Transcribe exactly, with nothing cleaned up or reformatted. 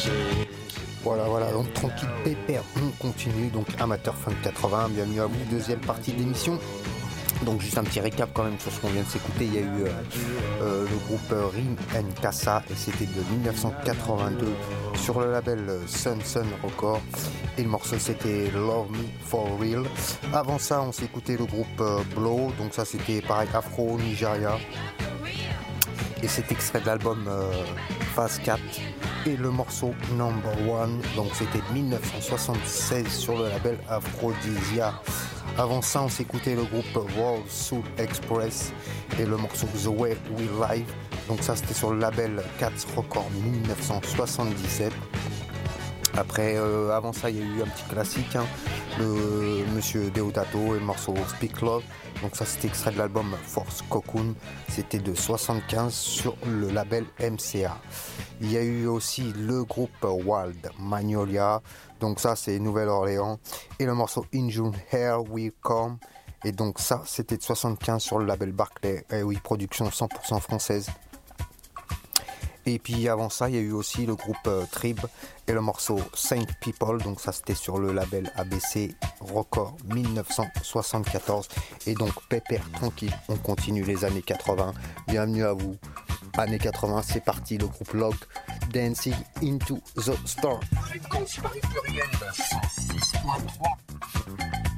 Voilà, voilà, donc tranquille, pépère, on continue. Donc amateur funk quatre-vingts, bienvenue à vous, deuxième partie de l'émission. Donc juste un petit récap quand même sur ce qu'on vient de s'écouter. Il y a eu euh, euh, le groupe euh, Rim and Casa et c'était de dix-neuf cent quatre-vingt-deux sur le label euh, Sun Sun Record. Et le morceau c'était Love Me For Real. Avant ça on s'est écouté le groupe euh, Blow, donc ça c'était pareil Afro Nigeria. Et c'est extrait de l'album euh, Phase quatre. Et le morceau Number One, donc c'était de dix-neuf cent soixante-seize sur le label Aphrodisia. Avant ça, on s'écoutait le groupe World Soul Express et le morceau The Way We Live. Donc ça, c'était sur le label Cats Records dix-neuf cent soixante-dix-sept. Après, euh, avant ça, il y a eu un petit classique, hein, le Monsieur Deodato et le morceau Speak Love. Donc ça, c'était extrait de l'album Force Cocoon. C'était de soixante-quinze sur le label M C A. Il y a eu aussi le groupe Wild Magnolia. Donc ça, c'est Nouvelle-Orléans. Et le morceau In June Here We Come. Et donc ça, c'était de soixante-quinze sur le label Barclay. Et oui, production cent pour cent française. Et puis avant ça, il y a eu aussi le groupe euh, Trib et le morceau Saint People. Donc ça, c'était sur le label A B C Record dix-neuf cent soixante-quatorze. Et donc, pépère, tranquille, on continue les années quatre-vingts. Bienvenue à vous. Années quatre-vingts, c'est parti, le groupe Log, Dancing into the Star. Fréquence plurielle cent six point trois.